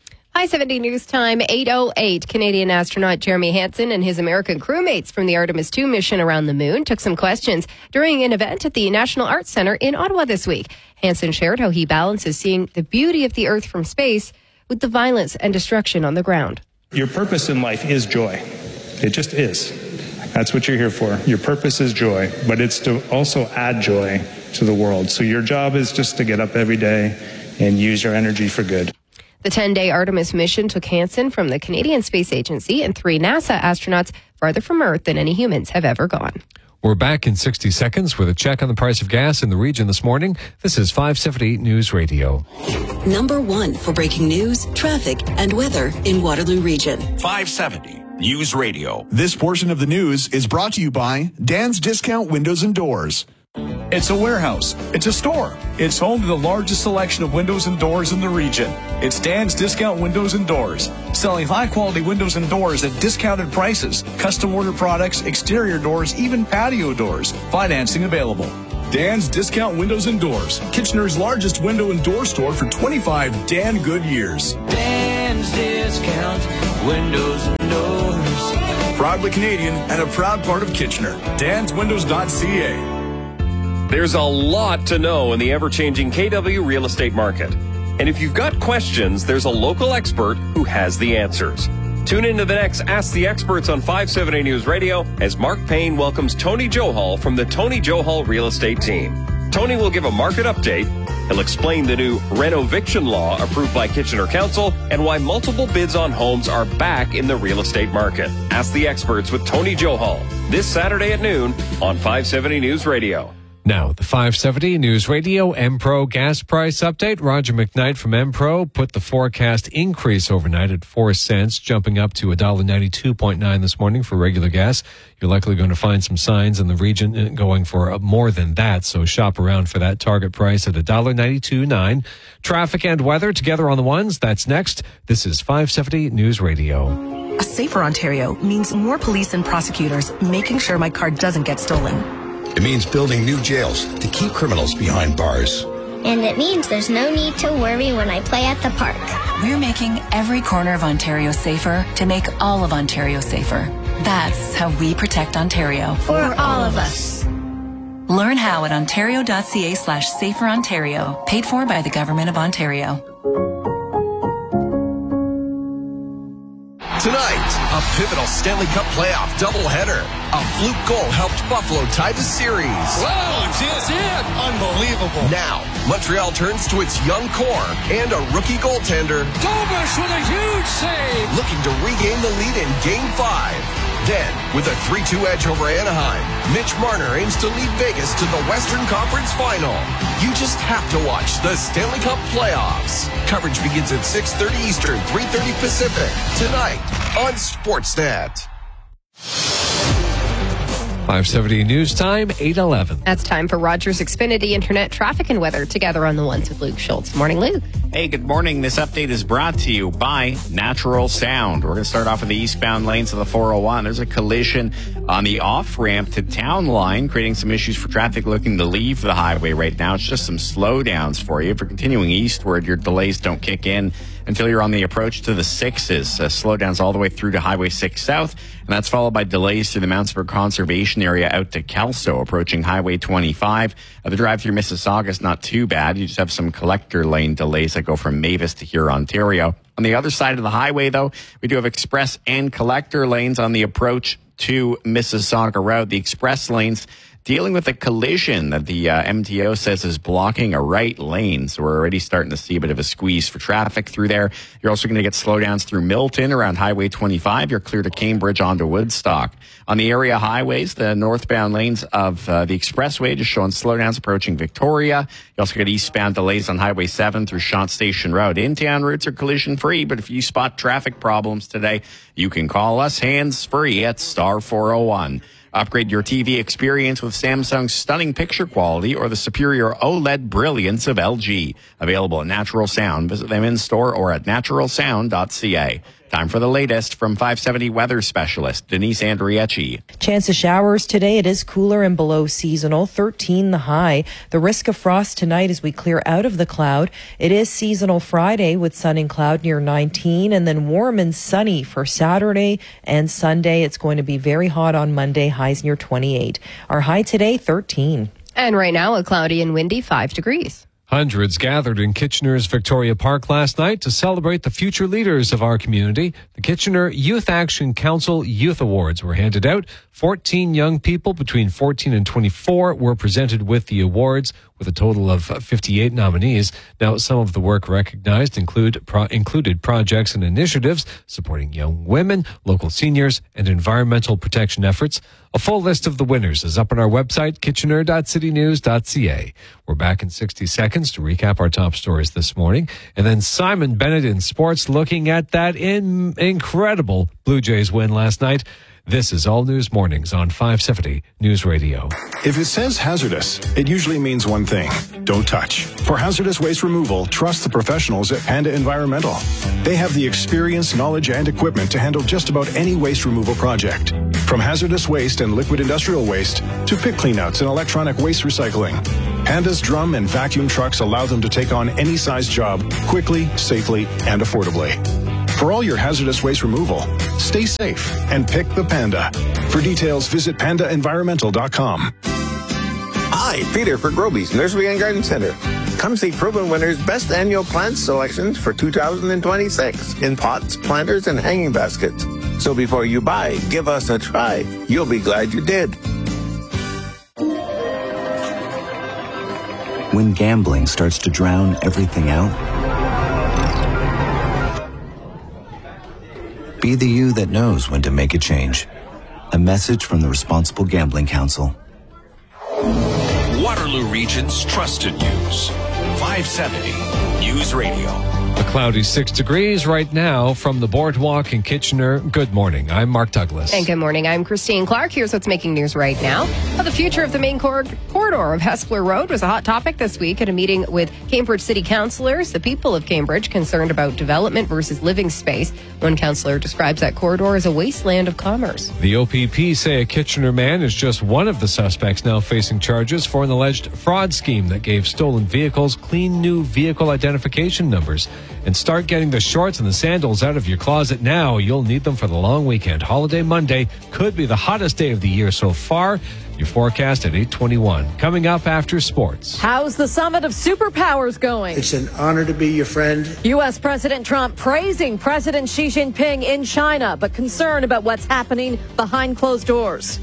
I-70 News Time, 8:08. Canadian astronaut Jeremy Hansen and his American crewmates from the Artemis II mission around the moon took some questions during an event at the National Arts Centre in Ottawa this week. Hansen shared how he balances seeing the beauty of the Earth from space with the violence and destruction on the ground. Your purpose in life is joy. It just is. That's what you're here for. Your purpose is joy, but it's to also add joy to the world. So your job is just to get up every day and use your energy for good. The 10-day Artemis mission took Hansen from the Canadian Space Agency and 3 NASA astronauts farther from Earth than any humans have ever gone. We're back in 60 seconds with a check on the price of gas in the region this morning. This is 570 News Radio. Number 1 for breaking news, traffic, and weather in Waterloo Region. 570 News Radio. This portion of the news is brought to you by Dan's Discount Windows and Doors. It's a warehouse. It's a store. It's home to the largest selection of windows and doors in the region. It's Dan's Discount Windows and Doors, selling high-quality windows and doors at discounted prices, custom order products, exterior doors, even patio doors. Financing available. Dan's Discount Windows and Doors, Kitchener's largest window and door store for 25 Dan good years. Dan's Discount Windows and Doors. Proudly Canadian and a proud part of Kitchener. DansWindows.ca. There's a lot to know in the ever-changing KW real estate market. And if you've got questions, there's a local expert who has the answers. Tune into the next Ask the Experts on 570 News Radio as Mark Payne welcomes Tony Johal from the Tony Johal Real Estate Team. Tony will give a market update. He'll explain the new renoviction law approved by Kitchener Council and why multiple bids on homes are back in the real estate market. Ask the Experts with Tony Johal this Saturday at noon on 570 News Radio. Now, the 570 News Radio MPro gas price update. Roger McKnight from MPro put the forecast increase overnight at 4 cents, jumping up to $1.92.9 this morning for regular gas. You're likely going to find some signs in the region going for more than that, so shop around for that target price at $1.92.9. Traffic and weather together on the ones. That's next. This is 570 News Radio. A safer Ontario means more police and prosecutors making sure my car doesn't get stolen. It means building new jails to keep criminals behind bars. And it means there's no need to worry when I play at the park. We're making every corner of Ontario safer to make all of Ontario safer. That's how we protect Ontario. For all of us. Learn how at ontario.ca/saferontario. Paid for by the Government of Ontario. Tonight, a pivotal Stanley Cup playoff doubleheader. A fluke goal helped Buffalo tie the series. Wow, it's in! Unbelievable. Now, Montreal turns to its young core and a rookie goaltender. Dobish with a huge save! Looking to regain the lead in Game 5. Then, with a 3-2 edge over Anaheim, Mitch Marner aims to lead Vegas to the Western Conference Final. You just have to watch the Stanley Cup playoffs. Coverage begins at 6:30 Eastern, 3:30 Pacific, tonight on Sportsnet. 570 News Time, 8:11. That's time for Rogers Xfinity Internet traffic and weather together on the ones with Luke Schultz. Morning, Luke. Hey, good morning. This update is brought to you by Natural Sound. We're going to start off with the eastbound lanes of the 401. There's a collision on the off-ramp to Town Line, creating some issues for traffic looking to leave the highway right now. It's just some slowdowns for you. If you're continuing eastward, your delays don't kick in until you're on the approach to the 6s. Slowdowns all the way through to Highway 6 South, and that's followed by delays through the Mountsburg Conservation Area out to Kelso, approaching Highway 25. The drive through Mississauga is not too bad. You just have some collector lane delays that go from Mavis to here, Ontario. On the other side of the highway, though, we do have express and collector lanes on the approach to Mississauga Road. The express lanes dealing with a collision that the MTO says is blocking a right lane. So we're already starting to see a bit of a squeeze for traffic through there. You're also going to get slowdowns through Milton around Highway 25. You're clear to Cambridge onto Woodstock. On the area highways, the northbound lanes of the expressway just showing slowdowns approaching Victoria. You also get eastbound delays on Highway 7 through Shant Station Road. In-town routes are collision-free, but if you spot traffic problems today, you can call us hands-free at star 401. Upgrade your TV experience with Samsung's stunning picture quality or the superior OLED brilliance of LG. Available at Natural Sound. Visit them in store or at naturalsound.ca. Time for the latest from 570 weather specialist Denise Andriecci. Chance of showers today. It is cooler and below seasonal, 13 the high. The risk of frost tonight as we clear out of the cloud. It is seasonal Friday with sun and cloud near 19, and then warm and sunny for Saturday and Sunday. It's going to be very hot on Monday, highs near 28. Our high today, 13. And right now, a cloudy and windy 5 degrees. Hundreds gathered in Kitchener's Victoria Park last night to celebrate the future leaders of our community. The Kitchener Youth Action Council Youth Awards were handed out. 14 young people between 14 and 24 were presented with the awards, with a total of 58 nominees. Now, some of the work recognized included projects and initiatives supporting young women, local seniors, and environmental protection efforts. A full list of the winners is up on our website, kitchener.citynews.ca. We're back in 60 seconds to recap our top stories this morning. And then Simon Bennett in sports, looking at that incredible Blue Jays win last night. This is All News Mornings on 570 News Radio. If it says hazardous, it usually means one thing: don't touch. For hazardous waste removal, trust the professionals at Panda Environmental. They have the experience, knowledge, and equipment to handle just about any waste removal project. From hazardous waste and liquid industrial waste to pit cleanouts and electronic waste recycling, Panda's drum and vacuum trucks allow them to take on any size job quickly, safely, and affordably. For all your hazardous waste removal, stay safe and pick the Panda. For details, visit pandaenvironmental.com. Hi, Peter for Groby's Nursery and Garden Center. Come see Proven Winners' best annual plant selections for 2026 in pots, planters, and hanging baskets. So before you buy, give us a try. You'll be glad you did. When gambling starts to drown everything out, be the you that knows when to make a change. A message from the Responsible Gambling Council. Waterloo Region's trusted news. 570 News Radio. A cloudy 6 degrees right now from the boardwalk in Kitchener. Good morning. I'm Mark Douglas. And good morning. I'm Christine Clark. Here's what's making news right now. The future of the main corridor of Hespeler Road was a hot topic this week at a meeting with Cambridge City councillors. The people of Cambridge concerned about development versus living space. One councillor describes that corridor as a wasteland of commerce. The OPP say a Kitchener man is just one of the suspects now facing charges for an alleged fraud scheme that gave stolen vehicles clean new vehicle identification numbers. And start getting the shorts and the sandals out of your closet now. You'll need them for the long weekend. Holiday Monday could be the hottest day of the year so far. Your forecast at 8:21. Coming up after sports. How's the summit of superpowers going? It's an honor to be your friend. U.S. President Trump praising President Xi Jinping in China, but concerned about what's happening behind closed doors.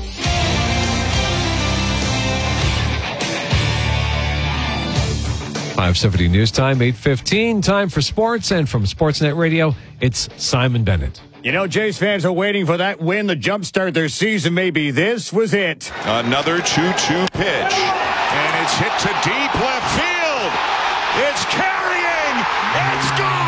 .570 News Time, 8:15. Time for sports, and from Sportsnet Radio, it's Simon Bennett. You know, Jays fans are waiting for that win to jumpstart their season. Maybe this was it. Another 2-2 pitch, and it's hit to deep left field. It's carrying. It's gone.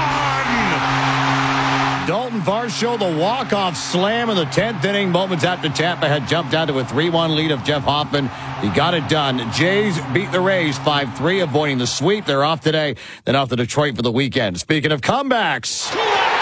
Dalton Varsho, the walk-off slam in the 10th inning. Moments after Tampa had jumped out to a 3-1 lead of Jeff Hoffman. He got it done. Jays beat the Rays 5-3, avoiding the sweep. They're off today, then off to Detroit for the weekend. Speaking of comebacks.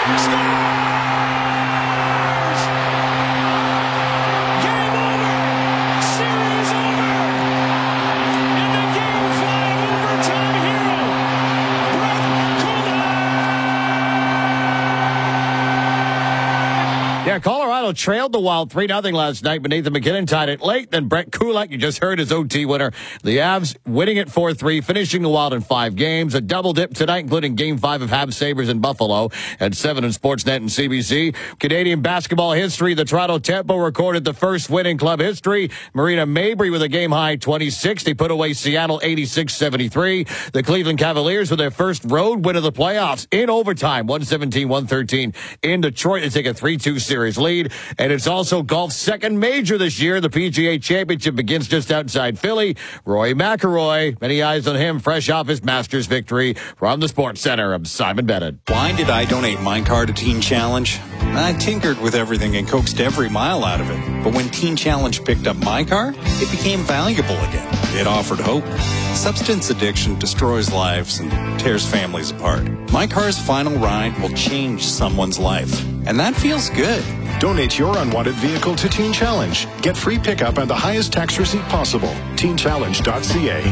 Yeah, Colorado trailed the Wild 3-0 last night, but Nathan McKinnon tied it late. Then Brett Kulak, you just heard, his OT winner. The Avs winning it 4-3, finishing the Wild in 5 games. A double dip tonight, including Game 5 of Habs Sabres in Buffalo at 7 in Sportsnet and CBC. Canadian basketball history, the Toronto Tempo recorded the first win in club history. Marina Mabry with a game-high 26. They put away Seattle 86-73. The Cleveland Cavaliers with their first road win of the playoffs in overtime, 117-113 in Detroit. They take a 3-2 series Series lead. And it's also golf's second major this year. The PGA Championship begins just outside Philly. Rory McIlroy, many eyes on him, fresh off his Masters victory. From the Sports Center, I'm Simon Bennett. Why did I donate my car to Teen Challenge? I tinkered with everything and coaxed every mile out of it. But when Teen Challenge picked up my car, it became valuable again. It offered hope. Substance addiction destroys lives and tears families apart. My car's final ride will change someone's life. And that feels good. Donate your unwanted vehicle to Teen Challenge. Get free pickup and the highest tax receipt possible. TeenChallenge.ca.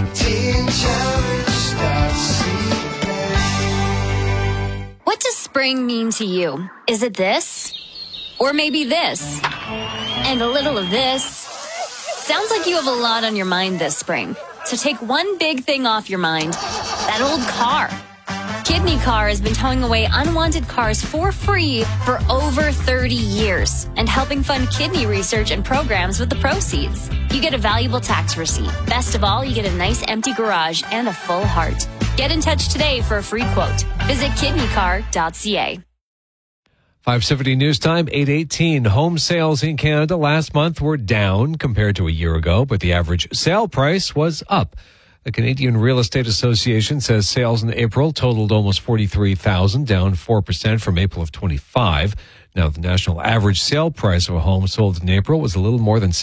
What does spring mean to you? Is it this? Or maybe this? And a little of this? Sounds like you have a lot on your mind this spring. So take one big thing off your mind. That old car. Kidney Car has been towing away unwanted cars for free for over 30 years and helping fund kidney research and programs with the proceeds. You get a valuable tax receipt. Best of all, you get a nice empty garage and a full heart. Get in touch today for a free quote. Visit kidneycar.ca. 5:70 news time, 8:18. Home sales in Canada last month were down compared to a year ago, but the average sale price was up. The Canadian Real Estate Association says sales in April totaled almost 43,000, down 4% from April of 25. Now, the national average sale price of a home sold in April was a little more than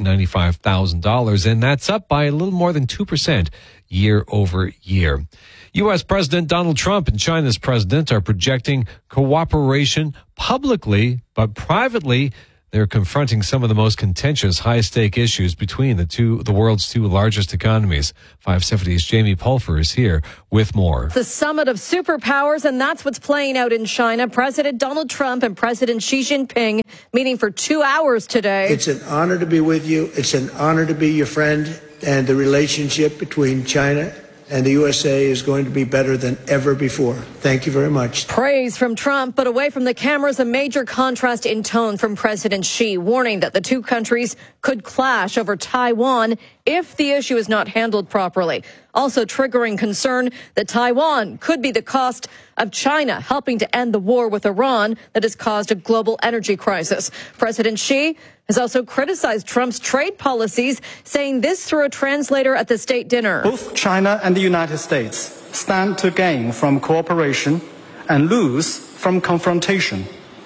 $695,000, and that's up by a little more than 2% year over year. U.S. President Donald Trump and China's president are projecting cooperation publicly, but privately, they're confronting some of the most contentious, high-stake issues between the world's two largest economies. 570's Jamie Pulfer is here with more. The summit of superpowers, and that's what's playing out in China. President Donald Trump and President Xi Jinping meeting for 2 hours today. It's an honor to be with you. It's an honor to be your friend. And the relationship between China and the USA is going to be better than ever before. Thank you very much. Praise from Trump, but away from the cameras, a major contrast in tone from President Xi, warning that the two countries could clash over Taiwan if the issue is not handled properly. Also triggering concern that Taiwan could be the cost of China helping to end the war with Iran that has caused a global energy crisis. President Xi has also criticized Trump's trade policies, saying this through a translator at the state dinner. Both China and the United States stand to gain from cooperation and lose from confrontation.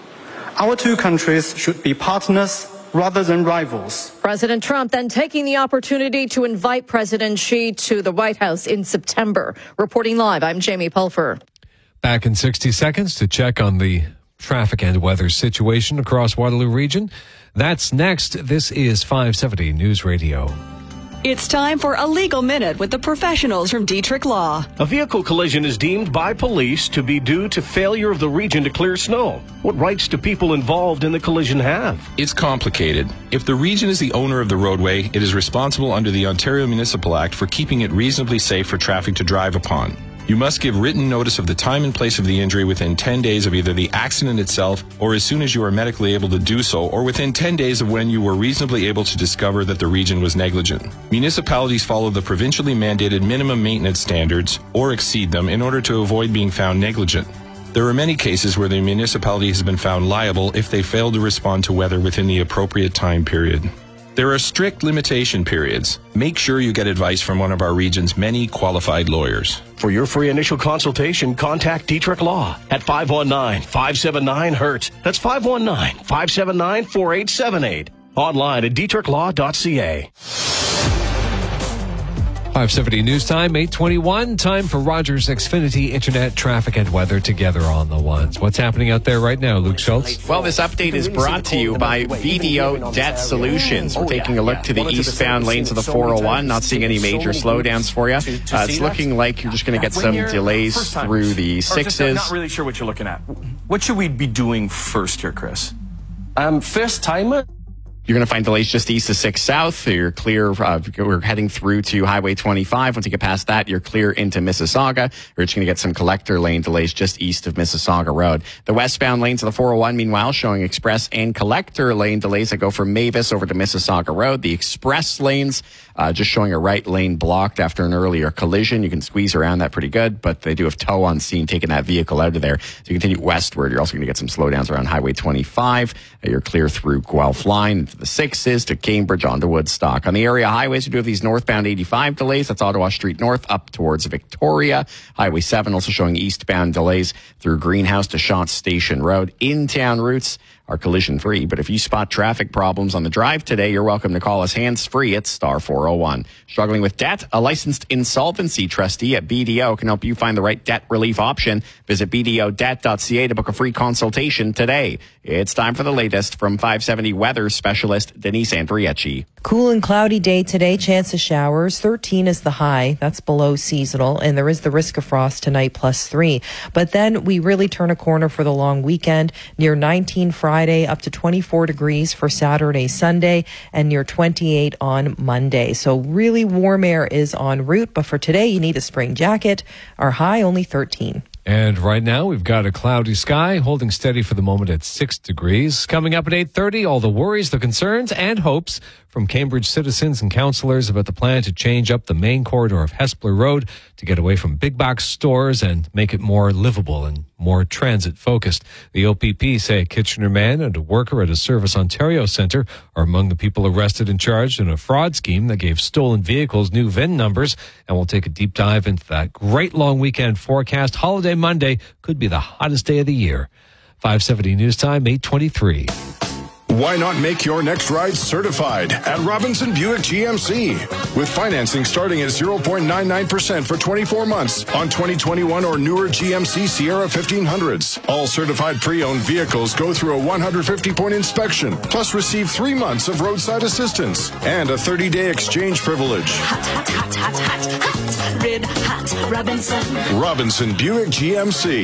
Our two countries should be partners rather than rivals. President Trump then taking the opportunity to invite President Xi to the White House in September. Reporting live, I'm Jamie Pulfer. Back in 60 seconds to check on the traffic and weather situation across Waterloo Region. That's next. This is 570 News Radio. It's time for a legal minute with the professionals from Dietrich Law. A vehicle collision is deemed by police to be due to failure of the region to clear snow. What rights do people involved in the collision have? It's complicated. If the region is the owner of the roadway, it is responsible under the Ontario Municipal Act for keeping it reasonably safe for traffic to drive upon. You must give written notice of the time and place of the injury within 10 days of either the accident itself or as soon as you are medically able to do so, or within 10 days of when you were reasonably able to discover that the region was negligent. Municipalities follow the provincially mandated minimum maintenance standards or exceed them in order to avoid being found negligent. There are many cases where the municipality has been found liable if they failed to respond to weather within the appropriate time period. There are strict limitation periods. Make sure you get advice from one of our region's many qualified lawyers. For your free initial consultation, contact Dietrich Law at 519-579-HURT. That's 519-579-4878. Online at dietrichlaw.ca. 570 news time, 8:21. Time for Rogers Xfinity Internet traffic and weather together on the ones. What's happening out there right now, Luke Schultz? Well, this update is brought to you by VDO Debt Solutions. We're taking a look to the eastbound lanes of the 401. Not seeing any major slowdowns for you. It's looking like you're just going to get some delays through the sixes. Not really sure what you're looking at. What should we be doing first here, Chris? First timer. You're going to find delays just east of 6 South. You're clear. We're heading through to Highway 25. Once you get past that, you're clear into Mississauga. We're just going to get some collector lane delays just east of Mississauga Road. The westbound lanes of the 401, meanwhile, showing express and collector lane delays that go from Mavis over to Mississauga Road. The express lanes just showing a right lane blocked after an earlier collision. You can squeeze around that pretty good, but they do have tow on scene taking that vehicle out of there. So you continue westward. You're also going to get some slowdowns around Highway 25. You're clear through Guelph Line. The 6s to Cambridge onto Woodstock. On the area highways, we do have these northbound 85 delays. That's Ottawa Street North up towards Victoria. Highway 7 also showing eastbound delays through Greenhouse to Shotts Station Road. In-town routes are collision-free, but if you spot traffic problems on the drive today, you're welcome to call us hands-free at star 401. Struggling with debt? A licensed insolvency trustee at BDO can help you find the right debt relief option. Visit bdodebt.ca to book a free consultation today. It's time for the latest from 570 weather specialist Denise Andriecci. Cool and cloudy day today, chance of showers. 13 is the high. That's below seasonal. And there is the risk of frost tonight, +3. But then we really turn a corner for the long weekend. Near 19 Friday, up to 24 degrees for Saturday, Sunday, and near 28 on Monday. So really warm air is en route. But for today, you need a spring jacket. Our high only 13. And right now, we've got a cloudy sky holding steady for the moment at 6 degrees. Coming up at 8:30, all the worries, the concerns, and hopes from Cambridge citizens and councillors about the plan to change up the main corridor of Hespeler Road to get away from big box stores and make it more livable and more transit-focused. The OPP say a Kitchener man and a worker at a Service Ontario centre are among the people arrested and charged in a fraud scheme that gave stolen vehicles new VIN numbers. And we'll take a deep dive into that great long weekend forecast. Holiday Monday could be the hottest day of the year. 570 News Time, 8:23. Why not make your next ride certified at Robinson Buick GMC? With financing starting at 0.99% for 24 months on 2021 or newer GMC Sierra 1500s. All certified pre-owned vehicles go through a 150-point inspection, plus receive 3 months of roadside assistance and a 30-day exchange privilege. Hot, hot, hot, hot, hot, hot. Red hot Robinson. Robinson Buick GMC.